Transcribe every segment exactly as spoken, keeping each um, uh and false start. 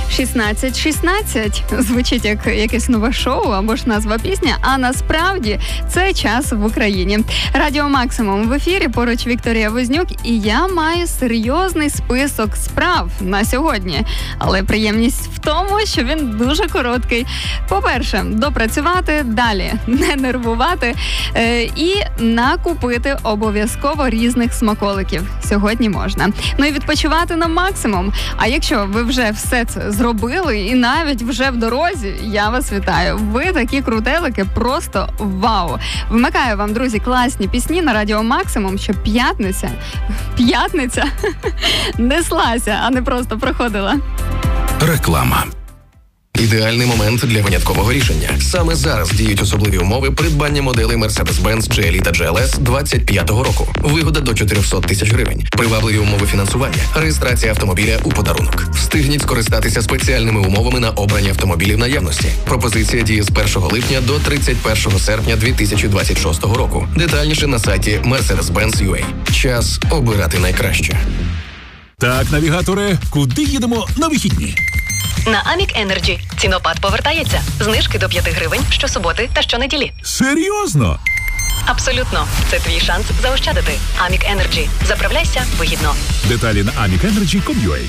шістнадцять шістнадцять. Звучить як якесь нове шоу або ж назва пісні, а насправді це час в Україні. Радіо Максимум в ефірі, поруч Вікторія Вознюк, і я маю серйозний список справ на сьогодні. Але приємність в тому, що він дуже короткий. По-перше, допрацювати, далі не нервувати е- і накупити обов'язково різних смаколиків. Сьогодні можна. Ну і відпочивати на максимум. А якщо ви вже все це зробили і навіть вже в дорозі, я вас вітаю. Ви такі крутелики, просто вау. Вмикаю вам, друзі, класні пісні на Радіо Максимум, щоб п'ятниця, п'ятниця неслася, а не просто проходила. Реклама. Ідеальний момент для виняткового рішення. Саме зараз діють особливі умови придбання моделей Mercedes-Benz джі ел і та джі ел ес двадцять п'ятого року. Вигода до чотириста тисяч гривень. Привабливі умови фінансування. Реєстрація автомобіля у подарунок. Встигніть скористатися спеціальними умовами на обрані автомобілі в наявності. Пропозиція діє з першого липня до тридцять першого серпня дві тисячі двадцять шостого року. Детальніше на сайті Mercedes-Benz ю ей. Час обирати найкраще. Так, навігаторе, куди їдемо на вихідні? На Амік Енерджі. Цінопад повертається. Знижки до п'яти гривень щосуботи та щонеділі. Серйозно? Абсолютно. Це твій шанс заощадити. Амік Енерджі. Заправляйся вигідно. Деталі на амік енерджі крапка ком крапка ю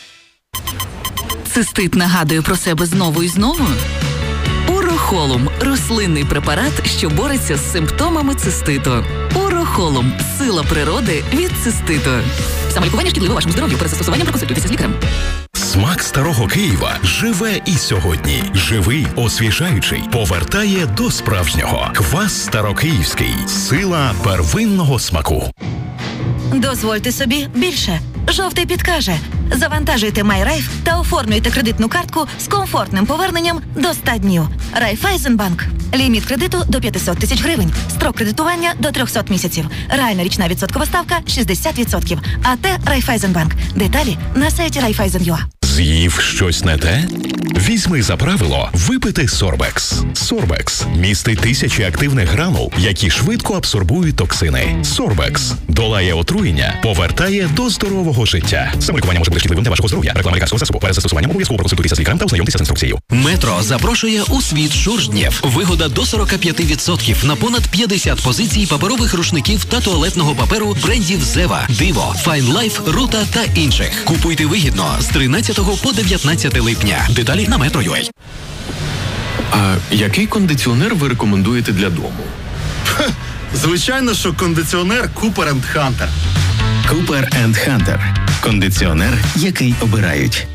а. Цистит нагадує про себе знову і знову? Урохолум – рослинний препарат, що бореться з симптомами циститу. Урохолум – сила природи від циститу. Самолікування шкідливо вашому здоров'ю. Перед застосуванням проконсультуйтеся з лікарем. Смак старого Києва живе і сьогодні. Живий, освіжаючий, повертає до справжнього. Квас Старокиївський. Сила первинного смаку. Дозвольте собі більше. Жовтий підкаже. Завантажуйте MyRaiff та оформлюйте кредитну картку з комфортним поверненням до ста днів. Райфайзенбанк. Ліміт кредиту до п'ятсот тисяч гривень. Строк кредитування до трьохсот місяців. Реальна річна відсоткова ставка шістдесят відсотків. АТ Райфайзенбанк. Деталі на сайті райфайзен.ua. З'їв щось не те? Візьми за правило випити Сорбекс. Сорбекс містить тисячі активних гранул, які швидко абсорбують токсини. Сорбекс долає отруєння, повертає до здорового життя. Самолікування може бути шкідливим для вашого здоров'я. Реклама лікарського засобу. Перед застосуванням обов'язково проконсультуйтеся з лікарем та ознайомтеся з інструкцією. Метро запрошує у світ шуржнєв. Вигода до сорок п'ять відсотків на понад п'ятдесят позицій паперових рушників та туалетного паперу брендів Зева, Диво, Fine Life, Рута та інших. Купуйте вигідно з тринадцятого по дев'ятнадцяте липня. Деталі на метро крапка ю а. А який кондиціонер ви рекомендуєте для дому? Ха, звичайно, що кондиціонер Cooper енд Hunter. Cooper енд Hunter. Кондиціонер, який обирають.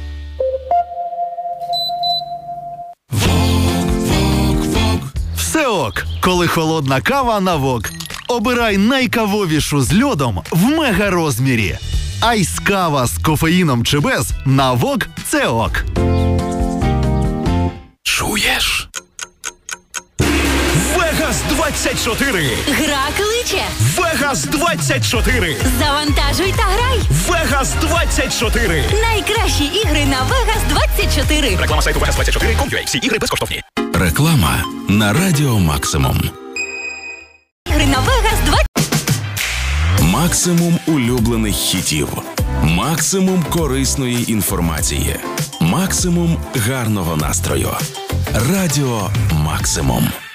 Все ок, коли холодна кава на Вок. Обирай найкавовішу з льодом в мега-розмірі. Айс-кава з кофеїном чи без на Вок – це ок. Чуєш? Вегас двадцять чотири! Гра кличе! Вегас двадцять чотири! Завантажуй та грай! Вегас двадцять чотири! Найкращі ігри на Вегас двадцять чотири! Реклама сайту вегас двадцять чотири крапка ком крапка ю а. Всі ігри безкоштовні. Реклама на Радіо Максимум. Ігри на Вегас двадцять... Максимум улюблених хітів. Максимум корисної інформації. Максимум гарного настрою. Радіо Максимум.